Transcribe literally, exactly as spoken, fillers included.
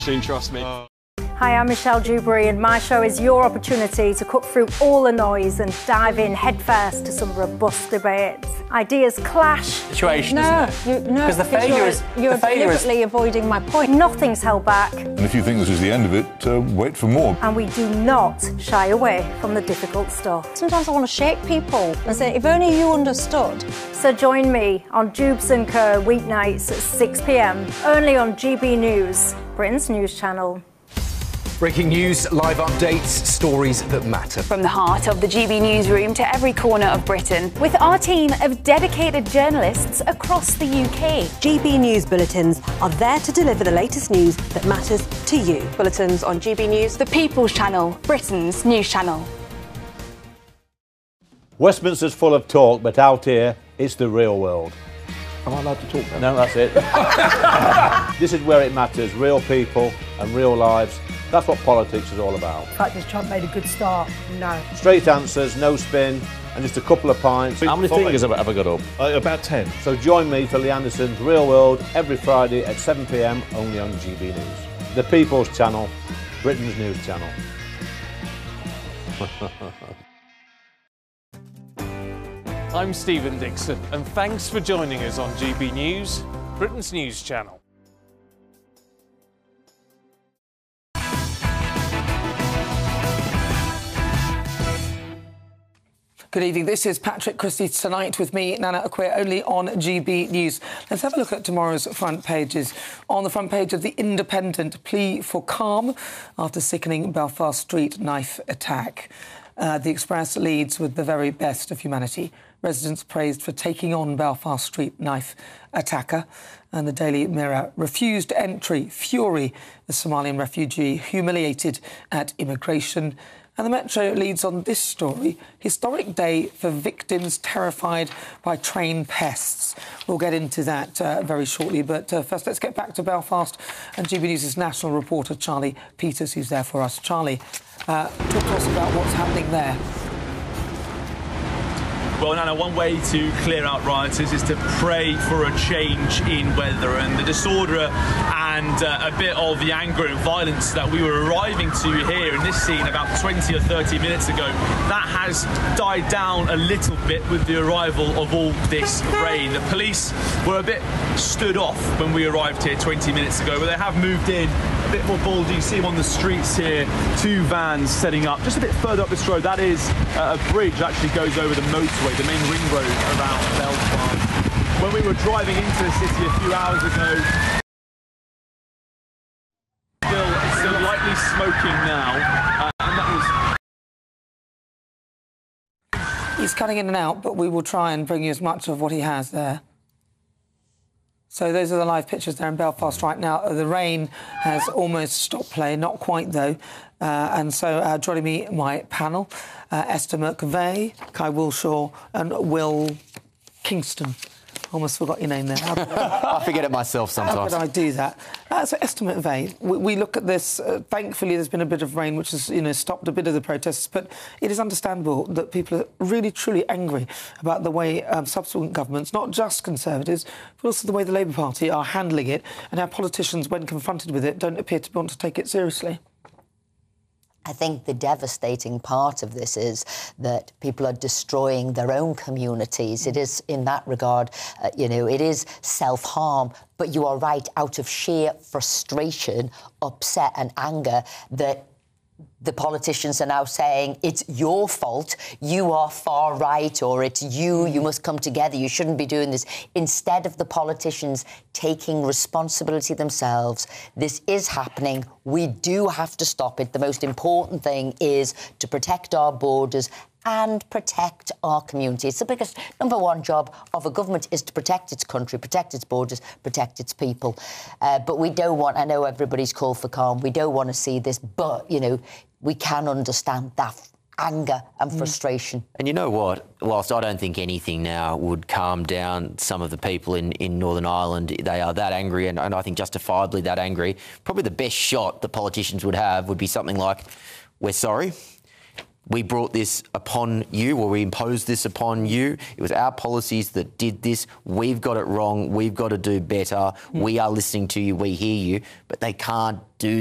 Trust me. Uh. Hi, I'm Michelle Dewberry, and my show is your opportunity to cut through all the noise and dive in headfirst to some robust debates. Ideas clash. Situation, no, isn't it? You, no, because the failure you're, is you're the failure deliberately is... avoiding my point. Nothing's held back. And if you think this is the end of it, uh, wait for more. And we do not shy away from the difficult stuff. Sometimes I want to shake people and say, if only you understood. So join me on Jubes and Co weeknights at six p m, only on G B News, Britain's news channel. Breaking news, live updates, stories that matter. From the heart of the G B newsroom to every corner of Britain, with our team of dedicated journalists across the U K. G B News bulletins are there to deliver the latest news that matters to you. Bulletins on G B News, the People's Channel, Britain's news channel. Westminster's full of talk, but out here, it's the real world. Am I allowed to talk now? No, that's it. This is where it matters, real people and real lives. That's what politics is all about. In fact, has Trump made a good start? No. Straight answers, no spin, and just a couple of pints. How many fingers have I got up? Uh, about ten. So join me for Lee Anderson's Real World every Friday at seven p m only on G B News. The People's Channel, Britain's news channel. I'm Stephen Dixon, and thanks for joining us on G B News, Britain's news channel. Good evening. This is Patrick Christie Tonight with me, Nana Akwe, only on G B News. Let's have a look at tomorrow's front pages. On the front page of The Independent, plea for calm after sickening Belfast Street knife attack. Uh, the Express leads with the very best of humanity. Residents praised for taking on Belfast Street knife attacker. And the Daily Mirror refused entry. Fury, the Somalian refugee humiliated at immigration. And the Metro leads on this story. Historic day for victims terrified by train pests. We'll get into that uh, very shortly. But uh, first, let's get back to Belfast and G B News' national reporter, Charlie Peters, who's there for us. Charlie, uh, talk to us about what's happening there. Well, Nana, one way to clear out rioters is to pray for a change in weather, and the disorder and uh, a bit of the anger and violence that we were arriving to here in this scene about twenty or thirty minutes ago, that has died down a little bit with the arrival of all this rain. The police were a bit stood off when we arrived here twenty minutes ago, but they have moved in a bit more bold. You see them on the streets here, two vans setting up just a bit further up this road. That is uh, a bridge that actually goes over the motorway, the main ring road around Belfast. When we were driving into the city a few hours ago, still, it's still lightly smoking now, uh, and that was... He's cutting in and out, but we will try and bring you as much of what he has there. So those are the live pictures there in Belfast right now. The rain has almost stopped play, not quite though. Uh, and so uh, joining me, my panel, uh, Esther McVeigh, Kai Wilshaw and Will Kingston. Almost forgot your name there. I forget it myself sometimes. How could I do that? Uh, so Esther McVeigh, we, we look at this. Uh, thankfully, there's been a bit of rain, which has, you know, stopped a bit of the protests. But it is understandable that people are really, truly angry about the way um, subsequent governments, not just Conservatives, but also the way the Labour Party are handling it, and how politicians, when confronted with it, don't appear to want to take it seriously. I think the devastating part of this is that people are destroying their own communities. It is, in that regard, uh, you know, it is self-harm. But you are right, out of sheer frustration, upset and anger, that the politicians are now saying it's your fault, you are far right, or it's you, you must come together, you shouldn't be doing this. Instead of the politicians taking responsibility themselves, this is happening, we do have to stop it. The most important thing is to protect our borders and protect our community. It's the biggest, number one job of a government is to protect its country, protect its borders, protect its people. Uh, but we don't want, I know everybody's called for calm, we don't want to see this, but, you know, we can understand that anger and frustration. And you know what? Whilst I don't think anything now would calm down some of the people in, in Northern Ireland, they are that angry, and, and I think justifiably that angry. Probably the best shot the politicians would have would be something like, we're sorry, We brought this upon you, or we imposed this upon you. It was our policies that did this. We've got it wrong. We've got to do better. Mm. We are listening to you. We hear you. But they can't do